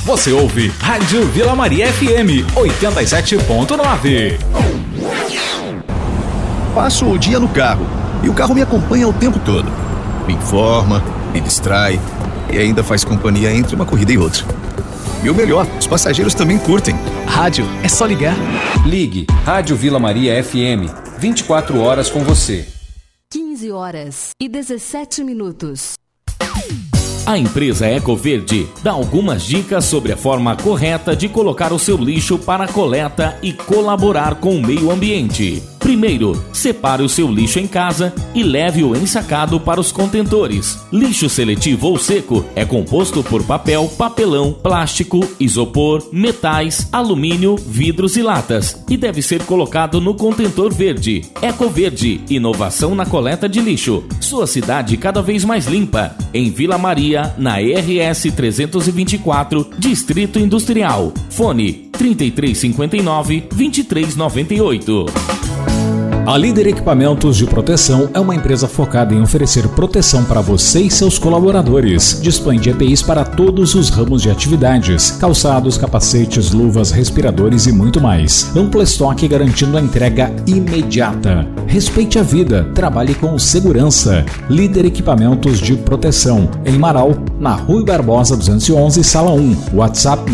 Você ouve Rádio Vila Maria FM 87.9. Passo o dia no carro e o carro me acompanha o tempo todo. Me informa, me distrai e ainda faz companhia entre uma corrida e outra. E o melhor, os passageiros também curtem. Rádio, é só ligar. Ligue Rádio Vila Maria FM, 24 horas com você. 15 horas e 17 minutos. A empresa Ecoverde dá algumas dicas sobre a forma correta de colocar o seu lixo para coleta e colaborar com o meio ambiente. Primeiro, separe o seu lixo em casa e leve-o ensacado para os contentores. Lixo seletivo ou seco é composto por papel, papelão, plástico, isopor, metais, alumínio, vidros e latas e deve ser colocado no contentor verde. Ecoverde, inovação na coleta de lixo. Sua cidade cada vez mais limpa. Em Vila Maria, na RS 324, Distrito Industrial. Fone 3359-2398. A Líder Equipamentos de Proteção é uma empresa focada em oferecer proteção para você e seus colaboradores. Dispõe de EPIs para todos os ramos de atividades: calçados, capacetes, luvas, respiradores e muito mais. Amplo estoque garantindo a entrega imediata. Respeite a vida, trabalhe com segurança. Líder Equipamentos de Proteção, em Marau, na Rui Barbosa 211, Sala 1. WhatsApp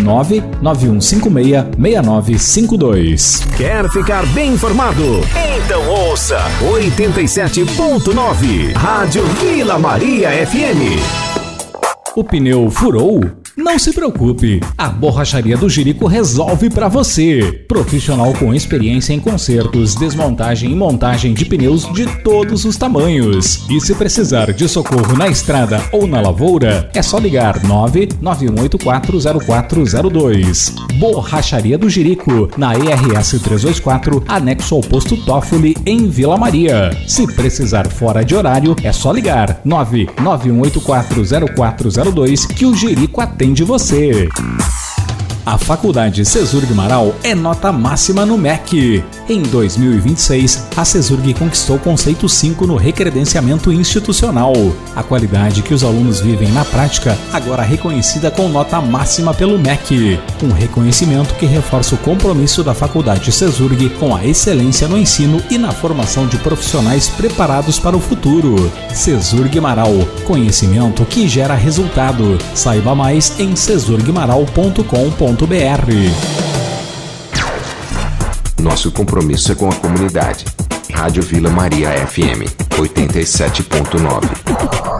991566952. Quer ficar bem informado? Então ouça 87.9 Rádio Vila Maria FM. O pneu furou? Não se preocupe, a Borracharia do Jerico resolve para você. Profissional com experiência em consertos, desmontagem e montagem de pneus de todos os tamanhos. E se precisar de socorro na estrada ou na lavoura, é só ligar 991840402. Borracharia do Jerico, na ERS 324, anexo ao posto Toffoli, em Vila Maria. Se precisar fora de horário, é só ligar 991840402 que o Jerico atende você. A Faculdade Cesurg Marau é nota máxima no MEC. Em 2026, a Cesurg conquistou o conceito 5 no recredenciamento institucional. A qualidade que os alunos vivem na prática, agora reconhecida com nota máxima pelo MEC. Um reconhecimento que reforça o compromisso da Faculdade Cesurg com a excelência no ensino e na formação de profissionais preparados para o futuro. Cesurg Marau, conhecimento que gera resultado. Saiba mais em cesurgmarau.com.br. Nosso compromisso é com a comunidade. Rádio Vila Maria FM 87.9.